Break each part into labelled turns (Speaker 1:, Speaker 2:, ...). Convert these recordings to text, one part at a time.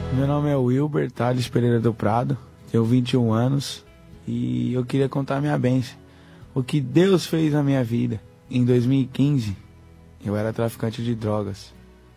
Speaker 1: Meu nome é Wilber Thales Pereira do Prado, tenho 21 anos e eu queria contar a minha bênção. O que Deus fez na minha vida. Em 2015, eu era traficante de drogas.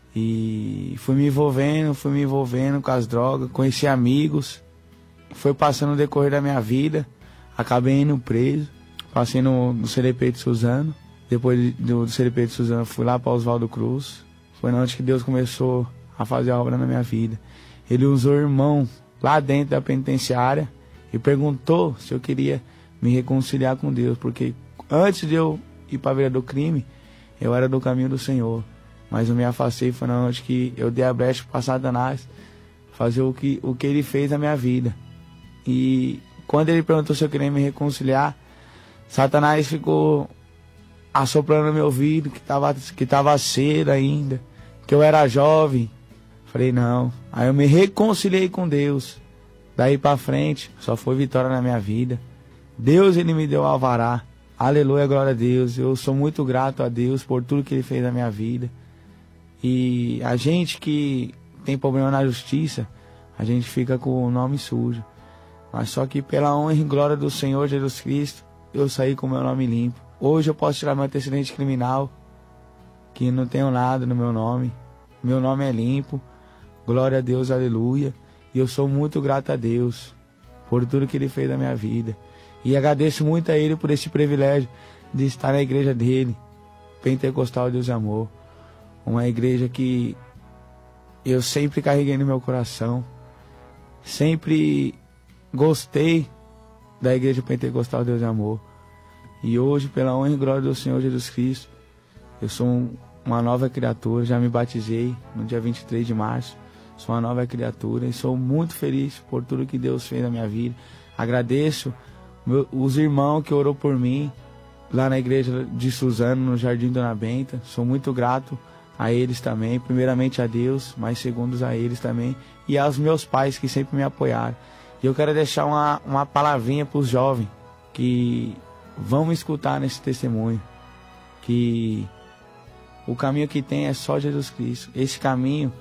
Speaker 1: E fui me envolvendo com as drogas, conheci amigos. Foi passando o decorrer da minha vida, acabei indo preso. Passei no CDP de Suzano. Depois do CDP de Suzano, fui lá para Oswaldo Cruz. Foi onde que Deus começou a fazer a obra na minha vida. Ele usou o irmão lá dentro da penitenciária e perguntou se eu queria me reconciliar com Deus, porque antes de eu ir para a beira do crime, eu era do caminho do Senhor, mas eu me afastei. Foi na noite que eu dei a brecha para Satanás fazer o que ele fez na minha vida. E quando ele perguntou se eu queria me reconciliar, Satanás ficou assoprando no meu ouvido que tava cedo ainda, que eu era jovem. Falei, não. Aí eu me reconciliei com Deus. Daí pra frente, só foi vitória na minha vida. Deus, ele me deu alvará. Aleluia, glória a Deus. Eu sou muito grato a Deus por tudo que ele fez na minha vida. E a gente que tem problema na justiça, a gente fica com o nome sujo. Mas só que pela honra e glória do Senhor Jesus Cristo, eu saí com o meu nome limpo. Hoje eu posso tirar meu antecedente criminal, que não tenho nada no meu nome. Meu nome é limpo. Glória a Deus, aleluia. E eu sou muito grato a Deus por tudo que ele fez na minha vida. E agradeço muito a ele por esse privilégio de estar na igreja dele, Pentecostal Deus e Amor. Uma igreja que eu sempre carreguei no meu coração. Sempre gostei da igreja Pentecostal Deus e Amor. E hoje, pela honra e glória do Senhor Jesus Cristo, eu sou uma nova criatura. Já me batizei no dia 23 de março. Sou uma nova criatura e sou muito feliz por tudo que Deus fez na minha vida. Agradeço os irmãos que orou por mim lá na igreja de Suzano, no Jardim Dona Benta. Sou muito grato a eles também. Primeiramente a Deus, mas segundos a eles também. E aos meus pais que sempre me apoiaram. E eu quero deixar uma palavrinha para os jovens que vão me escutar nesse testemunho. Que o caminho que tem é só Jesus Cristo. Esse caminho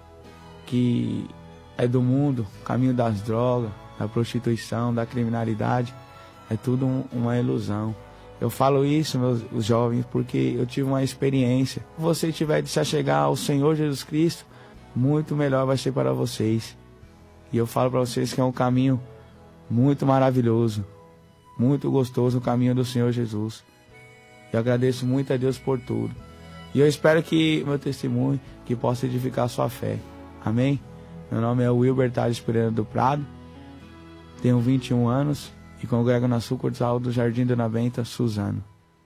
Speaker 1: que é do mundo, o caminho das drogas, da prostituição, da criminalidade, é tudo uma ilusão. Eu falo isso, os jovens, porque eu tive uma experiência. Se você tiver de se achegar ao Senhor Jesus Cristo, muito melhor vai ser para vocês. E eu falo para vocês que é um caminho muito maravilhoso, muito gostoso, o caminho do Senhor Jesus. Eu agradeço muito a Deus por tudo. E eu espero que meu testemunho que possa edificar a sua fé. Amém? Meu nome é Wilber Thales Pereira do Prado, tenho 21 anos e congrego na sucursal do Jardim Dona Benta, Suzano.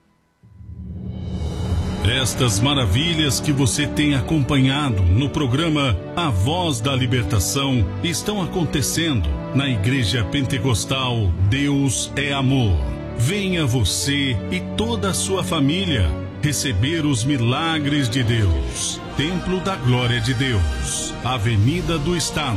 Speaker 2: Estas maravilhas que você tem acompanhado no programa A Voz da Libertação estão acontecendo na Igreja Pentecostal Deus é Amor. Venha você e toda a sua família receber os milagres de Deus. Templo da Glória de Deus, Avenida do Estado,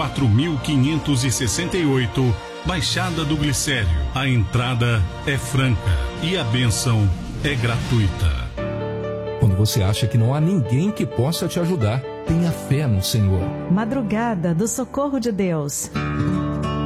Speaker 2: 4568, Baixada do Glicério. A entrada é franca e a bênção é gratuita.
Speaker 3: Quando você acha que não há ninguém que possa te ajudar, tenha fé no Senhor.
Speaker 4: Madrugada do Socorro de Deus.